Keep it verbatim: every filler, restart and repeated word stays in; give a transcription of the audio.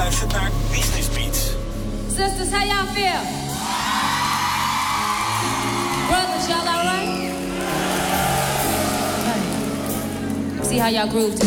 luistert naar Business Beats. Sisters, how y'all feel? Brothers, y'all all right? Right. See how y'all groove together.